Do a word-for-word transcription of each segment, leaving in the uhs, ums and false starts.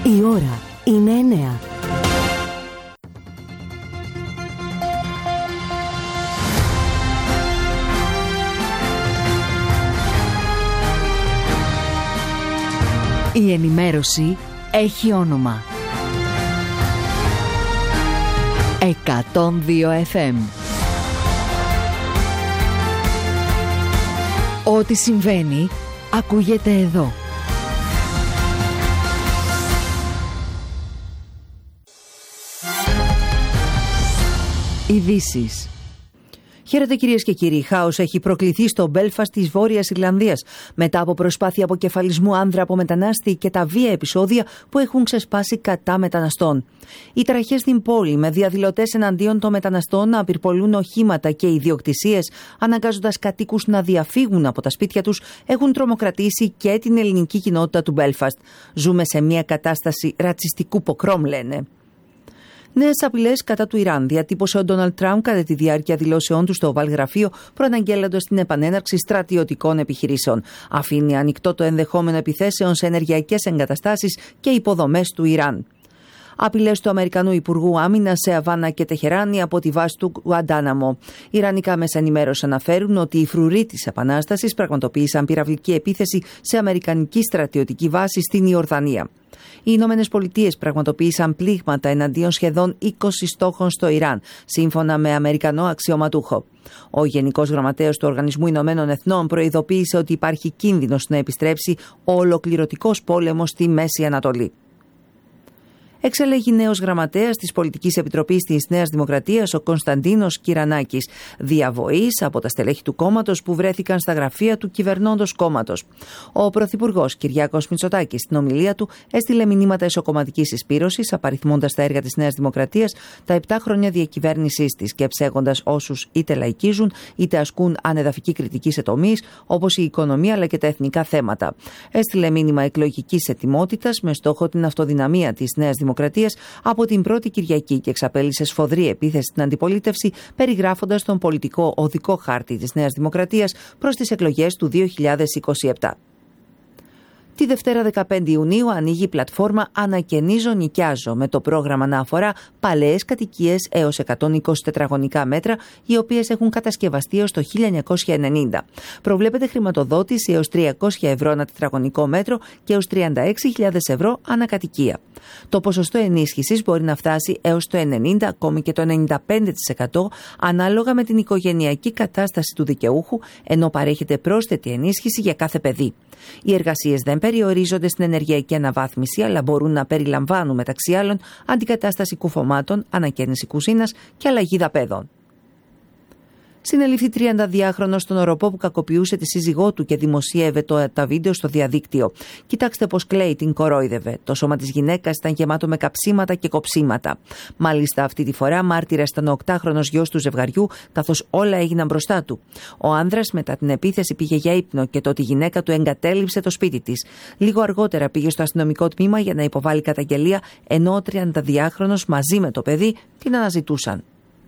Η ώρα είναι εννέα. Η ενημέρωση έχει όνομα. εκατόν δύο εφ εμ. Ό,τι συμβαίνει ακούγεται εδώ. Ειδήσεις. Χαίρετε κυρίες και κύριοι. Χάος έχει προκληθεί στο Μπέλφαστ της Βόρειας Ιρλανδίας μετά από προσπάθεια αποκεφαλισμού άνδρα από μετανάστη και τα βία επεισόδια που έχουν ξεσπάσει κατά μεταναστών. Οι ταραχές στην πόλη με διαδηλωτές εναντίον των μεταναστών να απειρπολούν οχήματα και ιδιοκτησίες, αναγκάζοντας κατοίκους να διαφύγουν από τα σπίτια τους, έχουν τρομοκρατήσει και την ελληνική κοινότητα του Μπέλφαστ. Ζούμε σε μια κατάσταση ρατσιστικού ποκρόμ, λένε. Νέες απειλές κατά του Ιράν διατύπωσε ο Ντόναλντ Τραμπ κατά τη διάρκεια δηλώσεών του στο Oval Γραφείο, προαναγγέλλοντας την επανέναρξη στρατιωτικών επιχειρήσεων. Αφήνει ανοιχτό το ενδεχόμενο επιθέσεων σε ενεργειακές εγκαταστάσεις και υποδομές του Ιράν. Απειλές του Αμερικανού Υπουργού Άμυνας σε Αβάνα και Τεχεράνη από τη βάση του Γκουαντάναμο. Ιρανικά μέσα ενημέρωση αναφέρουν ότι οι φρουροί της Επανάστασης πραγματοποίησαν πυραυλική επίθεση σε αμερικανική στρατιωτική βάση στην Ιορδανία. Οι Ηνωμένες Πολιτείες πραγματοποίησαν πλήγματα εναντίον σχεδόν είκοσι στόχων στο Ιράν, σύμφωνα με Αμερικανό αξιωματούχο. Ο Γενικός Γραμματέας του Οργανισμού Ηνωμένων Εθνών προειδοποίησε ότι υπάρχει κίνδυνος να επιστρέψει ο ολοκληρωτικός πόλεμος στη Μέση Ανατολή. Εξελέγει νέος γραμματέας της Πολιτικής Επιτροπής της Νέας Δημοκρατίας, ο Κωνσταντίνος Κυρανάκης, διαβοής από τα στελέχη του κόμματος που βρέθηκαν στα γραφεία του κυβερνώντος κόμματος. Ο Πρωθυπουργός Κυριάκος Μητσοτάκης στην ομιλία του έστειλε μηνύματα εσωκομματικής συσπήρωσης, απαριθμώντας τα έργα της Νέας Δημοκρατίας, τα επτά χρόνια διακυβέρνησής της και ψέγοντας όσους είτε λαϊκίζουν είτε ασκούν ανεδαφική κριτική σε τομείς όπως η οικονομία αλλά και τα εθνικά θέματα. Έστειλε μήνυμα εκλογικής ετοιμότητας με στόχο την αυτοδυναμία της Νέας Δημοκρατίας από την πρώτη Κυριακή και εξαπέλυσε σφοδρή επίθεση στην αντιπολίτευση, περιγράφοντας τον πολιτικό οδικό χάρτη της Νέας Δημοκρατίας προς τις εκλογές του δύο χιλιάδες είκοσι επτά. Τη Δευτέρα δεκαπέντε Ιουνίου ανοίγει η πλατφόρμα Ανακαινίζω Νοικιάζω, με το πρόγραμμα να αφορά παλαιές κατοικίες έως εκατόν είκοσι τετραγωνικά μέτρα, οι οποίες έχουν κατασκευαστεί έως το χίλια εννιακόσια ενενήντα. Προβλέπεται χρηματοδότηση έως τριακόσια ευρώ ανά τετραγωνικό μέτρο και έως τριάντα έξι χιλιάδες ευρώ ανά κατοικία. Το ποσοστό ενίσχυσης μπορεί να φτάσει έως το ενενήντα ακόμη και το ενενήντα πέντε τοις εκατό ανάλογα με την οικογενειακή κατάσταση του δικαιούχου, ενώ παρέχεται πρόσθετη ενίσχυση για κάθε παιδί. Οι εργασίες δεν περιορίζονται στην ενεργειακή αναβάθμιση, αλλά μπορούν να περιλαμβάνουν μεταξύ άλλων αντικατάσταση κουφωμάτων, ανακαίνιση κουζίνας και αλλαγή δαπέδων. Συνελήφθη τριανταδυάχρονος στον οροπό που κακοποιούσε τη σύζυγό του και δημοσίευε το, τα βίντεο στο διαδίκτυο. Κοιτάξτε πως κλαίει, την κορόιδευε. Το σώμα της γυναίκας ήταν γεμάτο με καψίματα και κοψίματα. Μάλιστα, αυτή τη φορά μάρτυρας ήταν ο οκτάχρονος γιος του ζευγαριού, καθώς όλα έγιναν μπροστά του. Ο άνδρας μετά την επίθεση πήγε για ύπνο και τότε η γυναίκα του εγκατέλειψε το σπίτι της. Λίγο αργότερα πήγε στο αστυνομικό τμήμα για να υποβάλει καταγγελία, ενώ ο τριανταδυάχρονος μαζί με το παιδί την αναζητούσαν.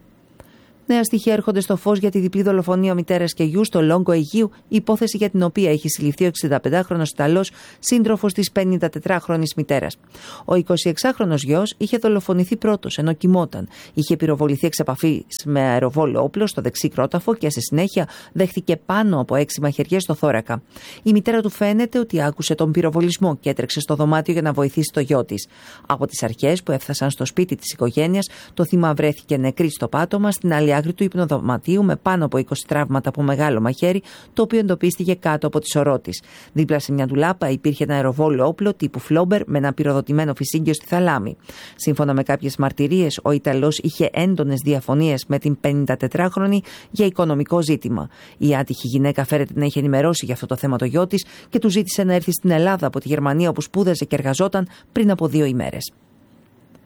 Νέα στοιχεία έρχονται στο φως για τη διπλή δολοφονία μητέρας και γιου στο Λόγκο Αιγείου, υπόθεση για την οποία έχει συλληφθεί ο εξηνταπεντάχρονος Ιταλός σύντροφος της πενηντατετράχρονης μητέρας. Ο εικοσιεξάχρονος γιος είχε δολοφονηθεί πρώτος ενώ κοιμόταν. Είχε πυροβοληθεί εξ επαφής με αεροβόλο όπλο στο δεξί κρόταφο και στη συνέχεια δέχτηκε πάνω από έξι μαχαιριές στο θώρακα. Η μητέρα του φαίνεται ότι άκουσε τον πυροβολισμό και έτρεξε στο δωμάτιο για να βοηθήσει το γιο της. Από τις αρχές που έφτασαν στο σπίτι της οικογένειας, το θύμα βρέθηκε νεκρή στο πάτωμα στην άλλη άκρη του υπνοδωματίου με πάνω από είκοσι τραύματα από μεγάλο μαχαίρι, το οποίο εντοπίστηκε κάτω από τη σωρό της. Δίπλα σε μια ντουλάπα υπήρχε ένα αεροβόλο όπλο τύπου Φλόμπερ με ένα πυροδοτημένο φυσίγγιο στη θαλάμη. Σύμφωνα με κάποιες μαρτυρίες, ο Ιταλός είχε έντονες διαφωνίες με την πενηντατετράχρονη για οικονομικό ζήτημα. Η άτυχη γυναίκα φέρεται να είχε ενημερώσει για αυτό το θέμα το γιο της και του ζήτησε να έρθει στην Ελλάδα από τη Γερμανία, όπου σπούδαζε και εργαζόταν πριν από δύο ημέρες.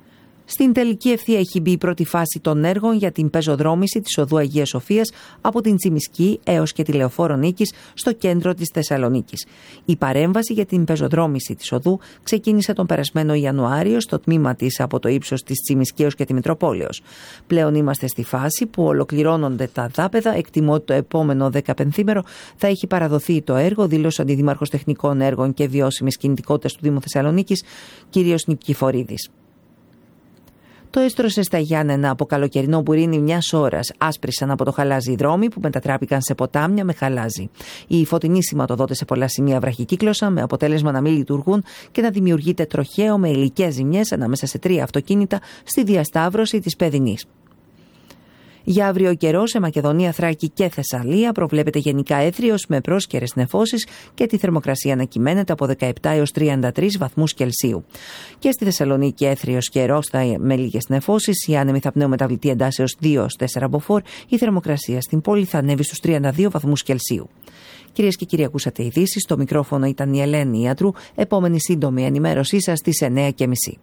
Στην τελική ευθεία έχει μπει η πρώτη φάση των έργων για την πεζοδρόμηση της οδού Αγίας Σοφίας από την Τσιμισκή έως και τη Λεωφόρο Νίκης στο κέντρο της Θεσσαλονίκης. Η παρέμβαση για την πεζοδρόμηση της οδού ξεκίνησε τον περασμένο Ιανουάριο στο τμήμα της από το ύψος της Τσιμισκή έως και τη Μητροπόλεως. Πλέον είμαστε στη φάση που ολοκληρώνονται τα δάπεδα. Εκτιμώ ότι το επόμενο δεκαπενθήμερο θα έχει παραδοθεί το έργο, δήλωσε ο Αντιδήμαρχος Τεχνικών Έργων και Βιώσιμης Κινητικότητας του Δήμου Θεσσαλονίκης, κ. Νικηφορίδης. Το έστρωσε στα Γιάννενα από καλοκαιρινό μπουρίνι μιας ώρας. Άσπρισαν από το χαλάζι οι δρόμοι που μετατράπηκαν σε ποτάμια με χαλάζι. Οι φωτεινοί σηματοδότες σε πολλά σημεία βραχικύκλωσαν, με αποτέλεσμα να μην λειτουργούν και να δημιουργείται τροχαίο με υλικές ζημιές ανάμεσα σε τρία αυτοκίνητα στη διασταύρωση της Παιδινής. Για αύριο καιρό σε Μακεδονία, Θράκη και Θεσσαλία προβλέπεται γενικά έθριος με πρόσκαιρες νεφώσεις και τη θερμοκρασία να κυμαίνεται από δεκαεπτά έως τριάντα τρεις βαθμούς Κελσίου. Και στη Θεσσαλονίκη έθριος καιρός με λίγες νεφώσεις, οι άνεμοι θα πνέουν μεταβλητή εντάσεως δύο έως τέσσερα μποφόρ, η θερμοκρασία στην πόλη θα ανέβει στους τριάντα δύο βαθμούς Κελσίου. Κυρίες και κύριοι, ακούσατε ειδήσεις. Στο μικρόφωνο ήταν η Ελένη Ιατρού. Επόμενη σύντομη ενημέρωσή σας στις εννιά και μισή.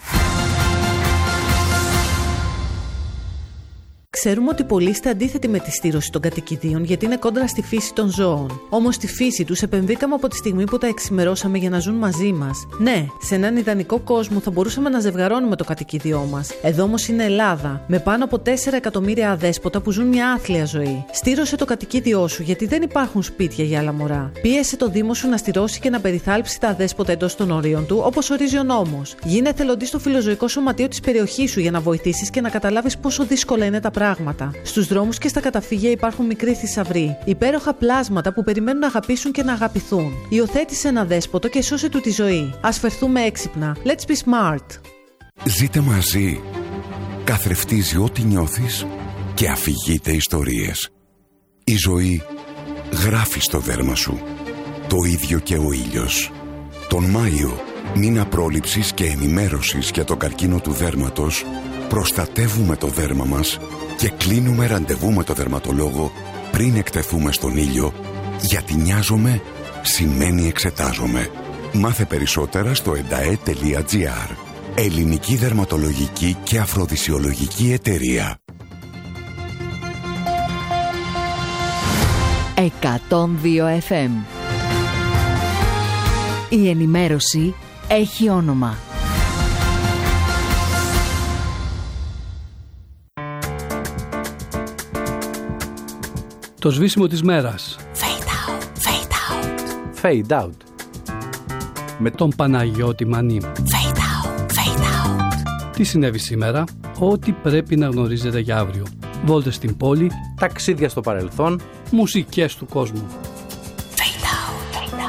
Ξέρουμε ότι πολλοί είστε αντίθετοι με τη στήρωση των κατοικιδίων γιατί είναι κόντρα στη φύση των ζώων. Όμως στη φύση τους επεμβήκαμε από τη στιγμή που τα εξημερώσαμε για να ζουν μαζί μας. Ναι, σε έναν ιδανικό κόσμο θα μπορούσαμε να ζευγαρώνουμε το κατοικίδιό μας. Εδώ όμως είναι Ελλάδα, με πάνω από τέσσερα εκατομμύρια αδέσποτα που ζουν μια άθλια ζωή. Στήρωσε το κατοικίδιό σου γιατί δεν υπάρχουν σπίτια για άλλα μωρά. Πίεσε το Δήμο σου να στηρώσει και να περιθάλψει τα αδέσποτα εντός των ορίων του, όπως ορίζει ο νόμος. Γίνε εθελοντής στο φιλοζωικό σωματείο της περιοχής σου για να βοηθήσεις και να καταλάβεις πόσο δύσκολα είναι τα πράγματα. Στους δρόμους και στα καταφύγια υπάρχουν μικροί θησαυροί, υπέροχα πλάσματα που περιμένουν να αγαπήσουν και να αγαπηθούν. Υιοθέτησε ένα δέσποτο και σώσε του τη ζωή. Ας φερθούμε έξυπνα. Let's be smart. Ζείτε μαζί. Καθρεφτίζει ό,τι νιώθεις και αφηγείται ιστορίες. Η ζωή γράφει στο δέρμα σου. Το ίδιο και ο ήλιος. Τον Μάιο, μήνα πρόληψης και ενημέρωσης για τον καρκίνο του δέρματος, προστατεύουμε το δέρμα μας και κλείνουμε ραντεβού με το δερματολόγο πριν εκτεθούμε στον ήλιο, γιατί νοιάζομαι σημαίνει εξετάζομαι. Μάθε περισσότερα στο ενταέ τελεία τζι άρ. Ελληνική Δερματολογική και Αφροδισιολογική Εταιρεία. εκατόν δύο εφ εμ. Η ενημέρωση έχει όνομα. Το σβήσιμο της μέρας. Fade out, fade out. Fade out. Με τον Παναγιώτη Μανή. Fade out, fade out. Τι συνέβη σήμερα? Ό,τι πρέπει να γνωρίζετε για αύριο. Βόλτες στην πόλη. Ταξίδια στο παρελθόν. Μουσικές του κόσμου.